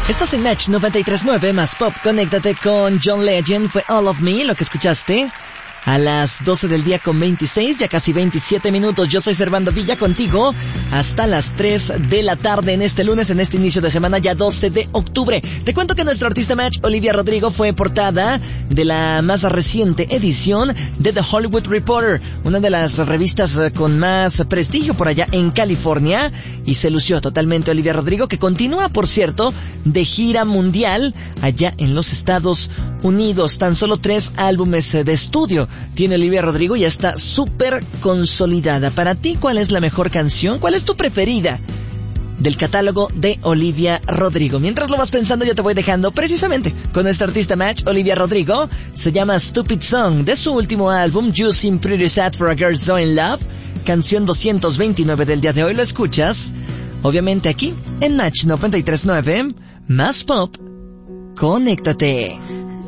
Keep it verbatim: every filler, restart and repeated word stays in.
Estás en Match noventa y tres punto nueve más Pop. Conéctate con John Legend. Fue All of Me, lo que escuchaste a las doce del día con veintiséis, ya casi veintisiete minutos. Yo soy Servando Villa, contigo hasta las tres de la tarde en este lunes, en este inicio de semana, ya doce de octubre. Te cuento que nuestro artista Match, Olivia Rodrigo, fue portada de la más reciente edición de The Hollywood Reporter, una de las revistas con más prestigio por allá en California, y se lució totalmente Olivia Rodrigo, que continúa, por cierto, de gira mundial allá en los Estados Unidos. Tan solo tres álbumes de estudio tiene Olivia Rodrigo y ya está súper consolidada. Para ti, ¿cuál es la mejor canción? ¿Cuál es tu preferida del catálogo de Olivia Rodrigo? Mientras lo vas pensando, yo te voy dejando precisamente con este artista Match, Olivia Rodrigo. Se llama Stupid Song, de su último álbum You Seem Pretty Sad for a Girl So in Love, canción doscientos veintinueve del día de hoy. Lo escuchas obviamente aquí en Match noventa y tres punto nueve más Pop. Conéctate.